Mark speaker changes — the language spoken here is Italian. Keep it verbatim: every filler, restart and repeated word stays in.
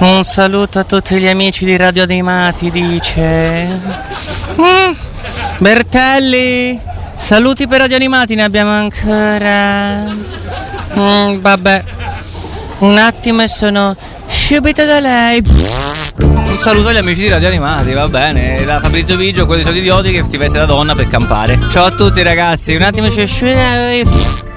Speaker 1: Un saluto a tutti gli amici di Radio Animati, dice. Mm. Bertelli, saluti per Radio Animati, ne abbiamo ancora. Mm, vabbè, un attimo e sono subito da lei.
Speaker 2: Un saluto agli amici di Radio Animati, va bene. Da Fabrizio Vigio, quelli sono idioti che si veste da donna per campare. Ciao a tutti ragazzi, un attimo c'è.